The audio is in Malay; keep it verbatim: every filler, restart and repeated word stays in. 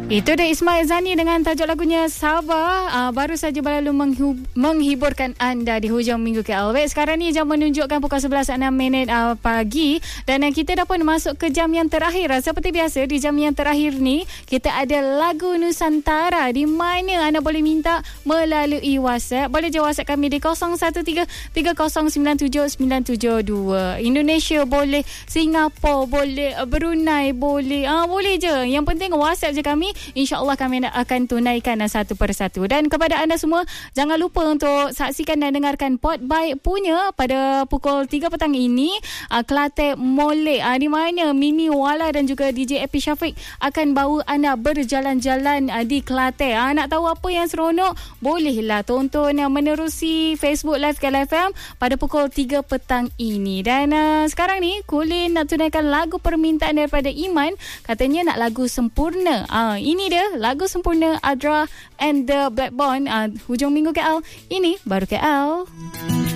Itu dia Ismail Zani dengan tajuk lagunya Sabar. uh, Baru saja berlalu menghu- menghiburkan anda di hujung minggu K L. Baik, sekarang ni jam menunjukkan pukul sebelas enam minit uh, pagi. Dan uh, kita dah pun masuk ke jam yang terakhir. uh, Seperti biasa di jam yang terakhir ni kita ada lagu Nusantara, di mana anda boleh minta melalui WhatsApp. Boleh je WhatsApp kami di kosong satu tiga tiga kosong sembilan tujuh sembilan tujuh dua. Indonesia boleh, Singapura boleh, uh, Brunei boleh, uh, boleh je. Yang penting WhatsApp je kami. InsyaAllah kami akan tunaikan satu persatu. Dan kepada anda semua, jangan lupa untuk saksikan dan dengarkan Pot Baik Punya pada pukul tiga petang ini. uh, Kelantan Molek, uh, di mana Mimi Wala dan juga D J Epi Syafiq akan bawa anda berjalan-jalan uh, di Kelantan. uh, Nak tahu apa yang seronok? Bolehlah tonton uh, menerusi Facebook Live K L F M pada pukul tiga petang ini. Dan uh, sekarang ni Kulin nak tunaikan lagu permintaan daripada Iman. Katanya nak lagu Sempurna. uh, Ini dia lagu Sempurna Adra and the Blackbone. uh, Hujung minggu K L. Ini baru K L.